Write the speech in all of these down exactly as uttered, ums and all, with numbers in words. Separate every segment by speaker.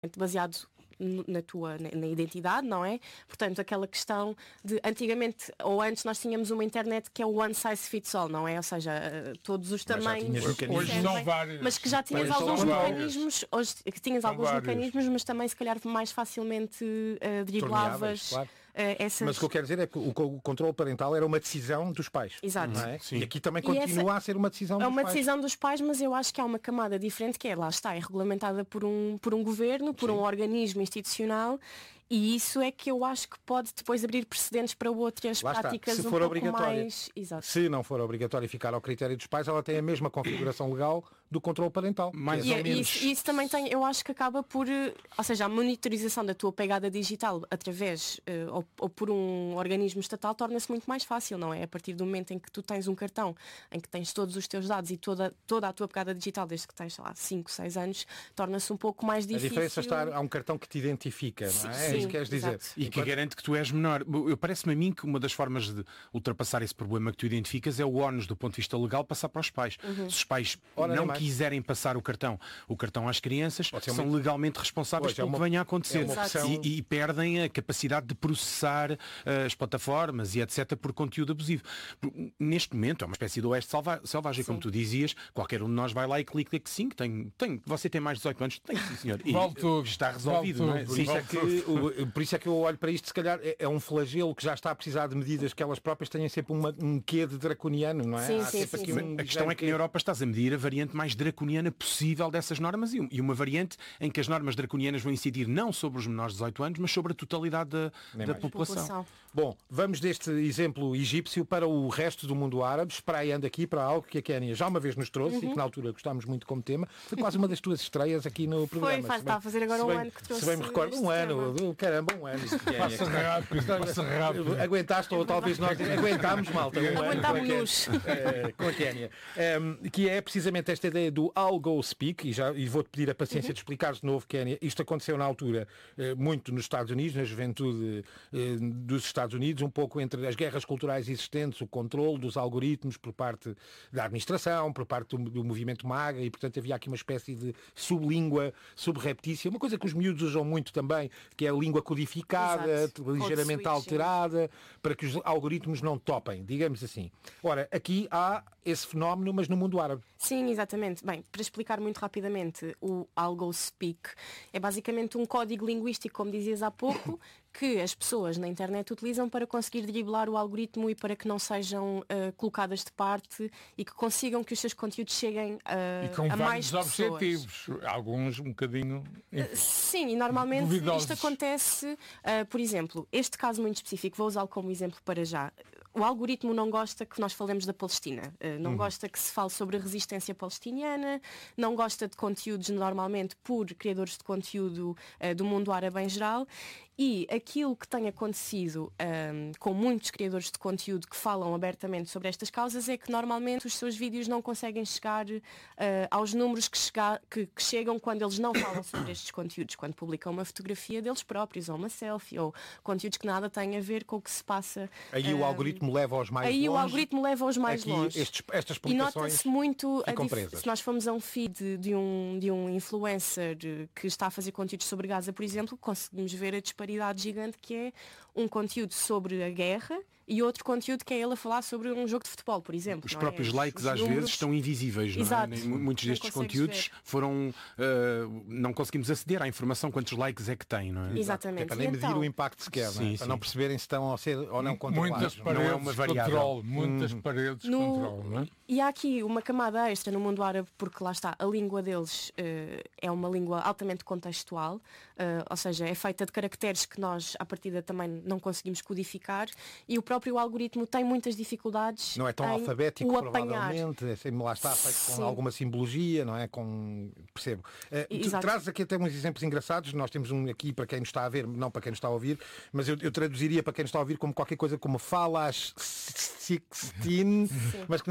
Speaker 1: baseado na tua na, na identidade, não é? Portanto, aquela questão de antigamente ou antes nós tínhamos uma internet que é o one size fits all, não é? Ou seja, todos os tamanhos,
Speaker 2: hoje são vários,
Speaker 1: mas que já tinhas alguns mecanismos, hoje que tinhas alguns vários. mecanismos, mas também se calhar mais facilmente uh, driblavas.
Speaker 3: Claro.
Speaker 1: Uh, essas...
Speaker 3: Mas o que eu quero dizer é que o, o controle parental era uma decisão dos pais.
Speaker 1: Exato.
Speaker 3: Não é? E aqui também continua essa... a ser uma decisão dos
Speaker 1: pais. É uma
Speaker 3: pais.
Speaker 1: decisão dos pais, mas eu acho que há uma camada diferente que é, lá está, é regulamentada por um, por um governo, por Sim. um organismo institucional. E isso é que eu acho que pode depois abrir precedentes para outras
Speaker 3: Lá
Speaker 1: práticas
Speaker 3: Se
Speaker 1: um
Speaker 3: for
Speaker 1: pouco
Speaker 3: obrigatório.
Speaker 1: mais... Exato.
Speaker 3: Se não for obrigatório ficar ao critério dos pais, ela tem a mesma configuração legal do controle parental.
Speaker 1: Mais e, ou menos. Isso, isso também tem, eu acho que acaba por, ou seja, a monitorização da tua pegada digital através uh, ou, ou por um organismo estatal torna-se muito mais fácil, não é? A partir do momento em que tu tens um cartão, em que tens todos os teus dados e toda, toda a tua pegada digital, desde que tens, sei lá, cinco, seis anos, torna-se um pouco mais difícil.
Speaker 3: A diferença está, há um cartão que te identifica, não é? Sim, é isso que queres dizer.
Speaker 2: E que garante que tu és menor. Eu, parece-me a mim que uma das formas de ultrapassar esse problema que tu identificas é o ónus do ponto de vista legal passar para os pais. Uhum. Se os pais Ora, não quiserem passar o cartão, o cartão às crianças, são muito... legalmente responsáveis pelo é uma... que venha a acontecer.
Speaker 3: É opção...
Speaker 2: e, e perdem a capacidade de processar uh, as plataformas e etcétera por conteúdo abusivo. Neste momento é uma espécie de oeste salva... selvagem, sim. como tu dizias, qualquer um de nós vai lá e clica que sim, que tem, tem, você tem mais de dezoito anos, tem sim senhor. E
Speaker 3: vale tudo.
Speaker 2: Está resolvido.
Speaker 3: Vale não é? Por, isso é que, o, por isso é que eu olho para isto, se calhar é, é um flagelo que já está a precisar de medidas que elas próprias tenham sempre uma, um quê de draconiano, não é?
Speaker 1: Sim, sim, sim, sim.
Speaker 2: Um... A questão é que na Europa estás a medir a variante mais draconiana possível dessas normas e uma variante em que as normas draconianas vão incidir não sobre os menores de dezoito anos, mas sobre a totalidade da, da população. população.
Speaker 3: Bom, vamos deste exemplo egípcio para o resto do mundo árabe, espraiando aqui para algo que a Kénia já uma vez nos trouxe uhum. e que na altura gostámos muito como tema. Foi quase uma das tuas estreias aqui no programa.
Speaker 1: Foi, faz, está a fazer agora um
Speaker 3: bem,
Speaker 1: ano que trouxe.
Speaker 3: Se bem me recordo, um ano, tema. caramba, um ano.
Speaker 2: Passa rápido, passa rápido.
Speaker 3: Aguentaste, ou talvez nós aguentámos, malta, um
Speaker 1: Aguentámos-nos.
Speaker 3: Com a Kénia. Um, que é precisamente esta ideia do I'll go speak, e, já, e vou-te pedir a paciência uhum. de explicar de novo, Kénia. Isto aconteceu na altura eh, muito nos Estados Unidos, na juventude eh, dos Estados Unidos, um pouco entre as guerras culturais existentes, o controle dos algoritmos por parte da administração, por parte do, do movimento MAGA, e portanto havia aqui uma espécie de sublíngua subreptícia, uma coisa que os miúdos usam muito também, que é a língua codificada, Exato. ligeiramente alterada, para que os algoritmos não topem, digamos assim. Ora, aqui há esse fenómeno, mas no mundo árabe.
Speaker 1: Sim, exatamente. Bem, para explicar muito rapidamente, o I'll go speak é basicamente um código linguístico, como dizias há pouco, que as pessoas na internet utilizam para conseguir driblar o algoritmo e para que não sejam uh, colocadas de parte e que consigam que os seus conteúdos cheguem uh,
Speaker 4: e com
Speaker 1: a mais
Speaker 4: vários
Speaker 1: pessoas.
Speaker 4: Objetivos, alguns um bocadinho...
Speaker 1: Uh, sim, e normalmente duvidosos. Isto acontece, uh, por exemplo, este caso muito específico, vou usá-lo como exemplo para já. O algoritmo não gosta que nós falemos da Palestina, uh, não uhum. gosta que se fale sobre a resistência palestiniana, não gosta de conteúdos normalmente por criadores de conteúdo uh, do mundo árabe em geral, e aquilo que tem acontecido um, com muitos criadores de conteúdo que falam abertamente sobre estas causas é que normalmente os seus vídeos não conseguem chegar uh, aos números que, chega, que, que chegam quando eles não falam sobre estes conteúdos, quando publicam uma fotografia deles próprios, ou uma selfie, ou conteúdos que nada têm a ver com o que se passa.
Speaker 3: Aí um, o algoritmo leva aos mais
Speaker 1: aí
Speaker 3: longe.
Speaker 1: Aí o algoritmo leva aos mais
Speaker 3: Aqui,
Speaker 1: longe.
Speaker 3: Estes, estas
Speaker 1: e nota-se muito, a
Speaker 3: dif-
Speaker 1: se nós formos a um feed de um, de um influencer que está a fazer conteúdos sobre Gaza, por exemplo, conseguimos ver a disparidade gigante que é um conteúdo sobre a guerra e outro conteúdo que é ele a falar sobre um jogo de futebol, por exemplo.
Speaker 2: Os
Speaker 1: não
Speaker 2: próprios
Speaker 1: é?
Speaker 2: likes
Speaker 1: Os
Speaker 2: às
Speaker 1: números...
Speaker 2: vezes estão invisíveis, não
Speaker 1: Exato.
Speaker 2: é? Muitos destes conteúdos
Speaker 1: ver.
Speaker 2: foram uh, não conseguimos aceder à informação quantos likes é que tem, não é?
Speaker 1: Exatamente.
Speaker 3: É para nem
Speaker 1: e
Speaker 3: medir
Speaker 1: então...
Speaker 3: o impacto sequer,
Speaker 2: sim,
Speaker 3: não é?
Speaker 2: sim.
Speaker 3: Para não perceberem se estão a ser ou não controlados.
Speaker 4: Muitas paredes
Speaker 2: não é uma variável.
Speaker 4: Controle, muitas hum. paredes de
Speaker 1: no...
Speaker 4: controle, não é?
Speaker 1: E há aqui uma camada extra no mundo árabe, porque lá está, a língua deles uh, é uma língua altamente contextual, uh, ou seja, é feita de caracteres que nós, à partida, também não conseguimos codificar, e o próprio algoritmo tem muitas dificuldades.
Speaker 3: Não é tão
Speaker 1: em
Speaker 3: alfabético,
Speaker 1: o apanhar.
Speaker 3: provavelmente, é, lá está feito com
Speaker 1: Sim.
Speaker 3: alguma simbologia, não é? Com... Percebo. Uh, tu trazes aqui até uns exemplos engraçados, nós temos um aqui para quem nos está a ver, não para quem nos está a ouvir, mas eu, eu traduziria para quem nos está a ouvir como qualquer coisa como fala às sixteen, mas que na realidade quer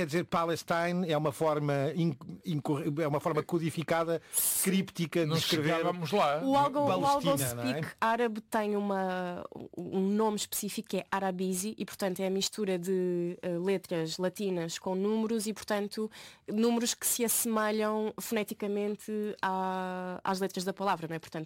Speaker 3: dizer Palestine é uma forma é uma forma codificada, críptica de escrever.
Speaker 4: Vamos lá.
Speaker 1: O AlgoSpeak é? árabe tem uma, um nome específico que é Arabizi e, portanto, é a mistura de uh, letras latinas com números e, portanto, números que se assemelham foneticamente à, às letras da palavra, não é? Portanto,